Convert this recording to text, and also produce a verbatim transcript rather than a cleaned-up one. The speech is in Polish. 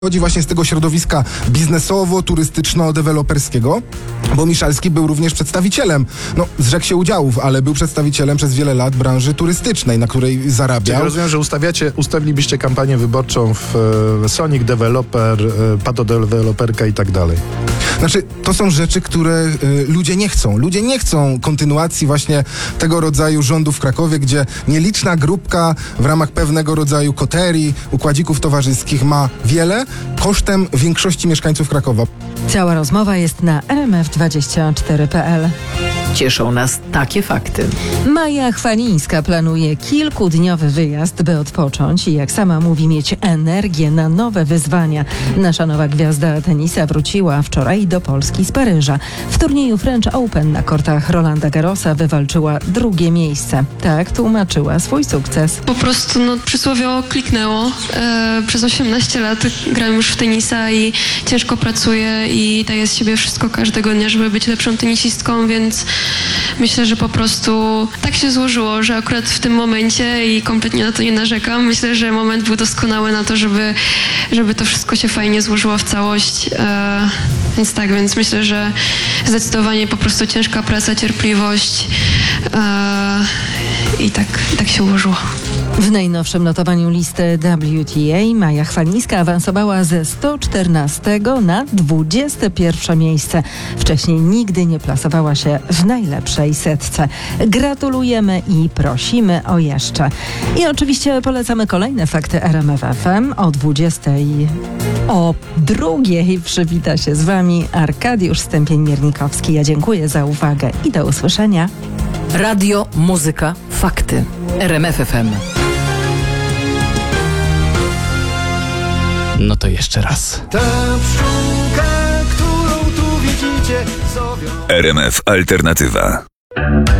Chodzi właśnie z tego środowiska biznesowo-turystyczno-deweloperskiego, bo Miszalski był również przedstawicielem, no zrzekł się udziałów, ale był przedstawicielem przez wiele lat branży turystycznej, na której zarabiał. Czyli rozumiem, że ustawiacie, ustawilibyście kampanię wyborczą w e, Sonic Developer, e, Pato Developerka i tak dalej. Znaczy, to są rzeczy, które y, ludzie nie chcą. Ludzie nie chcą kontynuacji właśnie tego rodzaju rządu w Krakowie, gdzie nieliczna grupka w ramach pewnego rodzaju koterii, układzików towarzyskich ma wiele kosztem większości mieszkańców Krakowa. Cała rozmowa jest na r m f dwadzieścia cztery kropka p l. Cieszą nas takie fakty. Maja Chwalińska planuje kilkudniowy wyjazd, by odpocząć i jak sama mówi, mieć energię na nowe wyzwania. Nasza nowa gwiazda tenisa wróciła wczoraj do Polski z Paryża. W turnieju French Open na kortach Rolanda Garrosa wywalczyła drugie miejsce. Tak tłumaczyła swój sukces. Po prostu no, przysłowiowo kliknęło. E, przez osiemnaście lat gram już w tenisa i ciężko pracuję i daję z siebie wszystko każdego dnia, żeby być lepszą tenisistką, więc myślę, że po prostu tak się złożyło, że akurat w tym momencie i kompletnie na to nie narzekam. Myślę, że moment był doskonały na to, żeby, żeby to wszystko się fajnie złożyło w całość. E, więc tak, więc myślę, że zdecydowanie po prostu ciężka praca, cierpliwość e, i tak, tak się ułożyło. W najnowszym notowaniu listy W T A Maja Chwalińska awansowała ze sto czternastego na dwudzieste pierwsze miejsce. Wcześniej nigdy nie plasowała się w najlepszej setce. Gratulujemy i prosimy o jeszcze. I oczywiście polecamy kolejne fakty R M F F M o dwudziestej. O drugiej przywita się z Wami Arkadiusz Stępień-Miernikowski. Ja dziękuję za uwagę i do usłyszenia. Radio, muzyka, fakty. R M F F M. No to jeszcze raz. Ta pszczółka, którą tu widzicie, zowią. R M F Alternatywa.